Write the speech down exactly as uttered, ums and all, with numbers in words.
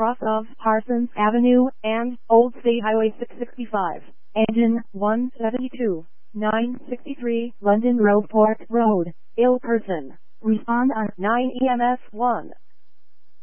cross of Parsons Avenue and Old State Highway six sixty-five. Engine one seventy-two, nine sixty-three, London Road, Port Road. Ill person. Respond on nine E M S one.